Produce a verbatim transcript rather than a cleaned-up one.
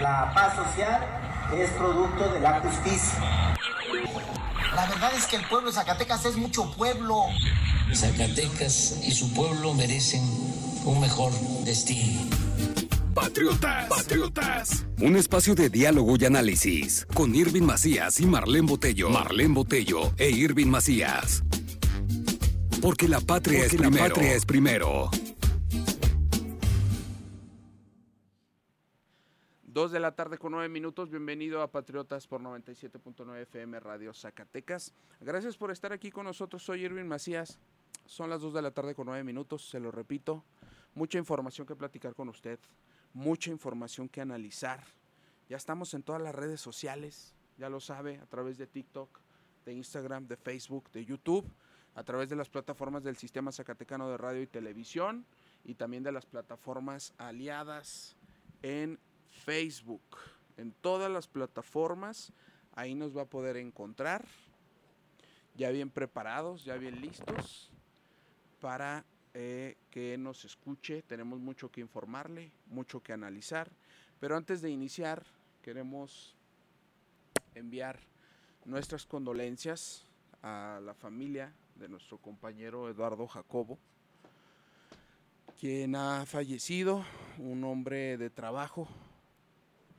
La paz social es producto de la justicia. La verdad es que el pueblo de Zacatecas es mucho pueblo. Zacatecas y su pueblo merecen un mejor destino. Patriotas, Patriotas. Un espacio de diálogo y análisis con Irving Macías y Marlene Botello. Marlene Botello e Irving Macías. Porque la patria, Porque es, la primero. patria es primero. Dos de la tarde con nueve minutos, bienvenido a Patriotas por noventa y siete punto nueve F M Radio Zacatecas. Gracias por estar aquí con nosotros, soy Irving Macías. Son las dos de la tarde con nueve minutos, se lo repito. Mucha información que platicar con usted, mucha información que analizar. Ya estamos en todas las redes sociales, ya lo sabe, a través de TikTok, de Instagram, de Facebook, de YouTube, a través de las plataformas del Sistema Zacatecano de Radio y Televisión y también de las plataformas aliadas en Facebook. En todas las plataformas, ahí nos va a poder encontrar, ya bien preparados, ya bien listos para eh, que nos escuche. Tenemos mucho que informarle, mucho que analizar, pero antes de iniciar queremos enviar nuestras condolencias a la familia de nuestro compañero Eduardo Jacobo, quien ha fallecido, un hombre de trabajo,